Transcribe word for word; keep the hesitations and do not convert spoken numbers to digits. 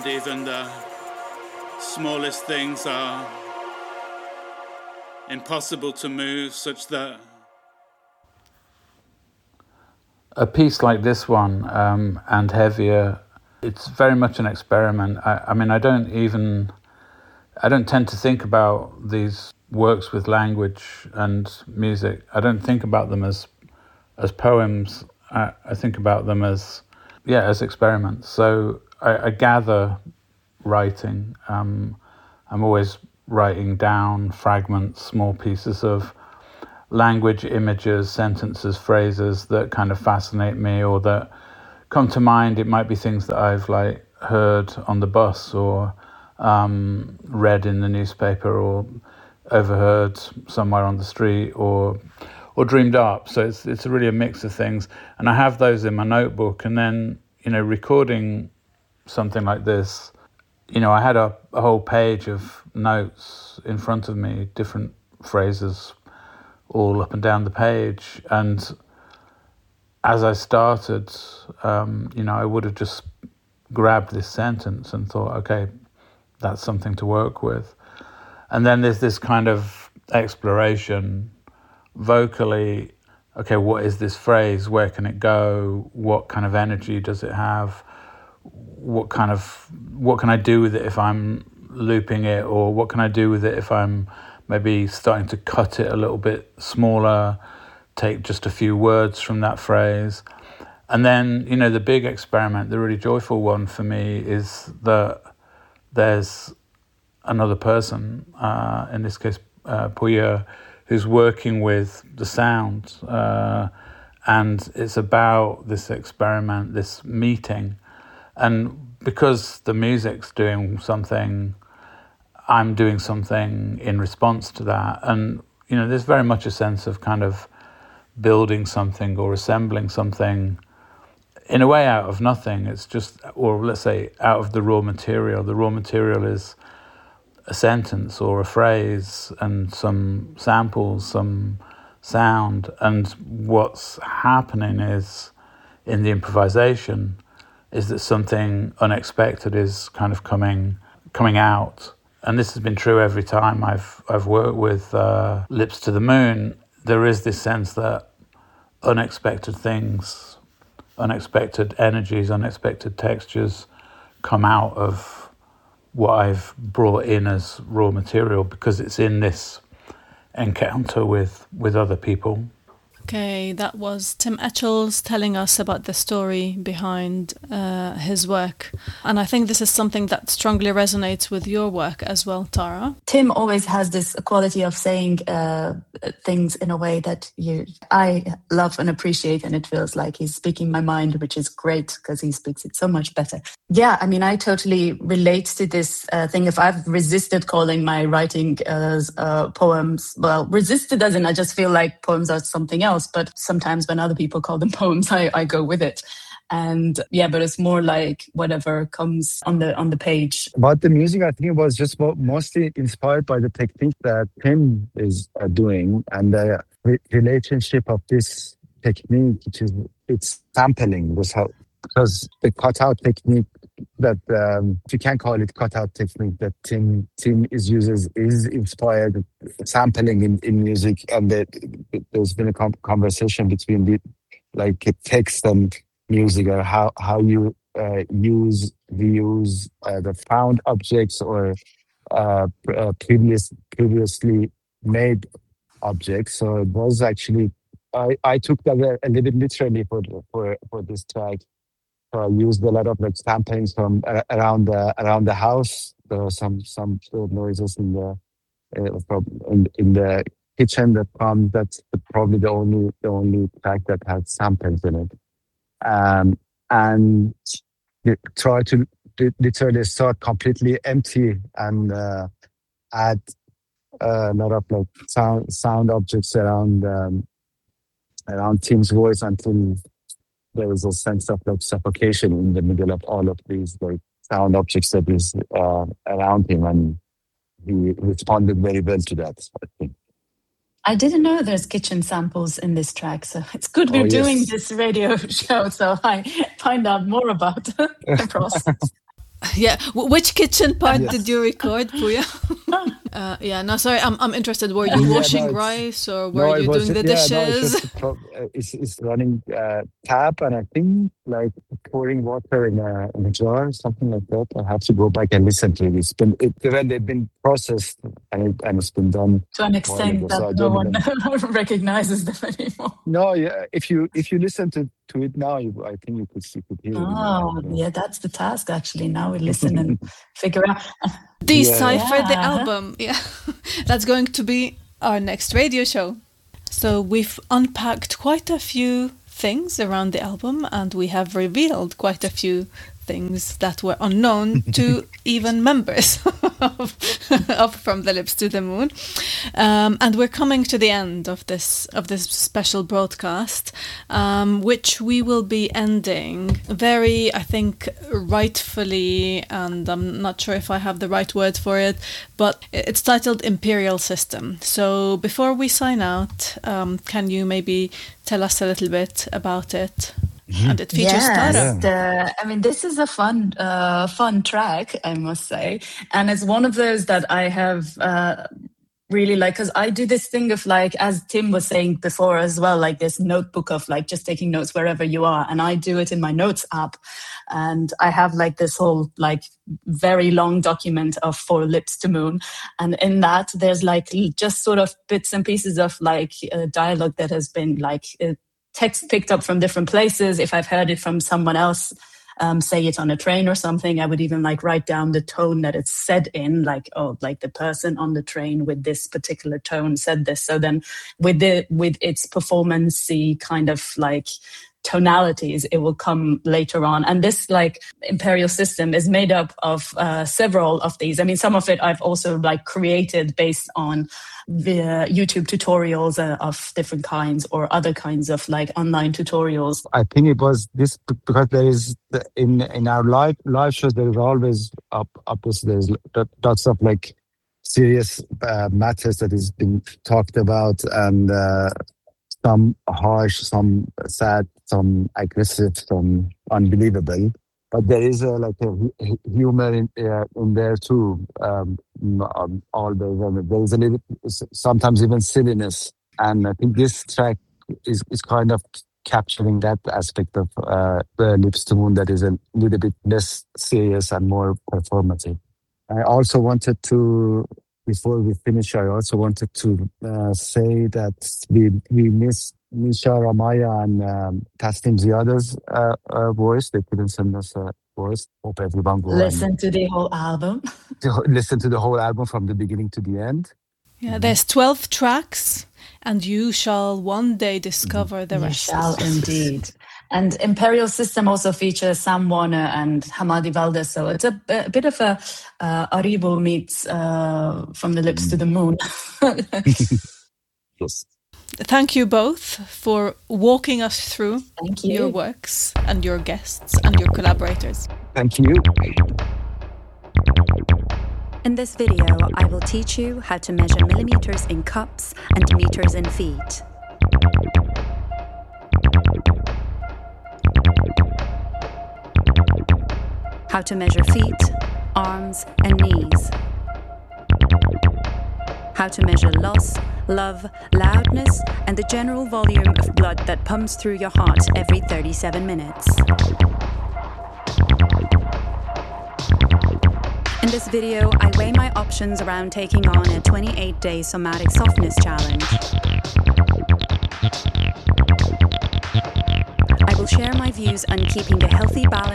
and even the smallest things are impossible to move, such that a piece like this one, um, and heavier, it's very much an experiment. I, I mean, I don't even, I don't tend to think about these works with language and music. I don't think about them as as poems. I, I think about them as, yeah, as experiments. So I, I gather writing. Um, I'm always writing down fragments, small pieces of language, images, sentences, phrases that kind of fascinate me or that come to mind. It might be things that I've like heard on the bus or um, read in the newspaper or overheard somewhere on the street or or dreamed up. So it's it's really a mix of things, and I have those in my notebook. And then, you know, recording something like this, you know, I had a, a whole page of notes in front of me, different phrases all up and down the page. And as I started, um, you know, I would have just grabbed this sentence and thought, okay, that's something to work with. And then there's this kind of exploration vocally. Okay, what is this phrase? Where can it go? What kind of energy does it have? What kind of, what can I do with it if I'm looping it? Or what can I do with it if I'm maybe starting to cut it a little bit smaller, take just a few words from that phrase? And then, you know, the big experiment, the really joyful one for me is that there's another person, uh, in this case, uh, Puya, who's working with the sound. Uh, and it's about this experiment, this meeting. And because the music's doing something, I'm doing something in response to that. And, you know, there's very much a sense of kind of building something or assembling something in a way out of nothing. It's just, or let's say out of the raw material. The raw material is a sentence or a phrase and some samples, some sound. And what's happening is, in the improvisation, is that something unexpected is kind of coming coming out. And this has been true every time I've I've worked with uh, Lips to the Moon. There is this sense that unexpected things, unexpected energies, unexpected textures come out of what I've brought in as raw material, because it's in this encounter with, with other people. Okay, that was Tim Etchells telling us about the story behind uh, his work. And I think this is something that strongly resonates with your work as well, Tara. Tim always has this quality of saying uh, things in a way that you, I love and appreciate, and it feels like he's speaking my mind, which is great because he speaks it so much better. Yeah, I mean, I totally relate to this uh, thing. If I've resisted calling my writing as uh, poems, well, resisted as in I just feel like poems are something else. But sometimes when other people call them poems, I, I go with it. And yeah, but it's more like whatever comes on the on the page. About the music, I think it was just mostly inspired by the technique that Tim is uh, doing, and the re- relationship of this technique, which is it's sampling, was how, because the cutout technique that um, you can call it cutout technique that Tim Tim is uses is inspired sampling in, in music, and that there's been a com- conversation between the like text and music, or how how you uh, use reuse uh, the found objects or uh, uh, previous previously made objects. So it was actually I, I took that a, a little bit literally for for for this track. So I used a lot of like samplings from uh, around the around the house. There were some some noises in the uh, from in, in the kitchen that come. That's the, probably the only the only track that had samples in it. Um, and try to literally start completely empty and uh, add a lot of like sound sound objects around um, around Tim's voice until there was a sense of like suffocation in the middle of all of these like sound objects that is uh, around him, and he responded very well to that, I think. I didn't know there's kitchen samples in this track, so it's good we're Oh, yes. doing this radio show so I find out more about the process. Yeah, w- which kitchen part Yes. did you record, Puya? uh, yeah, no, sorry, I'm I'm interested. Were you Yeah, washing no, it's- rice or were No, it you was doing the yeah, no, it's dishes? just a pro- uh, it's it's running uh, tap, and I think like pouring water in a in a jar, something like that. I have to go back and listen to it. It's been it, when they've been processed and it, and it's been done To an a while extent ago, that so I no don't one even. recognizes them anymore. No, yeah. If you if you listen to, to it now, you, I think you could you could hear it in your Oh, head. yeah, that's the task actually. Now we listen and figure out. Decipher the Yeah. album. Yeah, that's going to be our next radio show. So we've unpacked quite a few things around the album, and we have revealed quite a few things that were unknown to even members of, of From the Lips to the Moon. Um, and we're coming to the end of this of this special broadcast, um, which we will be ending very, I think, rightfully, and I'm not sure if I have the right word for it, but it's titled Imperial System. So before we sign out, um, can you maybe tell us a little bit about it? And it features Yes, Tara. the, I mean, this is a fun, uh, fun track, I must say, and it's one of those that I have uh, really like, because I do this thing of like, as Tim was saying before as well, like this notebook of like just taking notes wherever you are, and I do it in my notes app, and I have like this whole like very long document of For Lips to Moon, and in that there's like just sort of bits and pieces of like uh, dialogue that has been like. Uh, text picked up from different places. If I've heard it from someone else, um, say it on a train or something, I would even like write down the tone that it's said in, like, oh, like the person on the train with this particular tone said this. So then with the with its performance-y kind of like tonalities, it will come later on. And this like Imperial System is made up of uh, several of these. I mean, some of it I've also like created based on the YouTube tutorials uh, of different kinds or other kinds of like online tutorials. I think it was this b- because there is the, in in our live live shows there is always up up there's lo- lots of like serious uh, matters that is being talked about, and uh, some harsh, some sad, some aggressive, some unbelievable. But there is a, like a hu- hu- humor in uh, in there too. Um, m- um, always, and there is a little s- sometimes even silliness, and I think this track is is kind of capturing that aspect of uh, the Lips to Moon that is a little bit less serious and more performative. I also wanted to, before we finish, I also wanted to uh, say that we we miss Misha Ramaya and um, Tasnim Ziada's uh, uh, voice. They couldn't send us a voice. Hope everyone go Listen to the whole album. and to listen to the whole album from the beginning to the end. Yeah, there's twelve tracks, and you shall one day discover the You rest. shall indeed. And Imperial System also features Sam Warner and Hamadi Valdez, so it's a, a bit of a uh, Aribo meets uh, From the Lips to the Moon. Yes. Thank you both for walking us through Thank you. your works and your guests and your collaborators. Thank you. In this video, I will teach you how to measure millimeters in cups and meters in feet. How to measure feet, arms, and knees. How to measure loss, love, loudness, and the general volume of blood that pumps through your heart every thirty-seven minutes. In this video, I weigh my options around taking on a twenty-eight day somatic softness challenge. I will share my views on keeping a healthy balance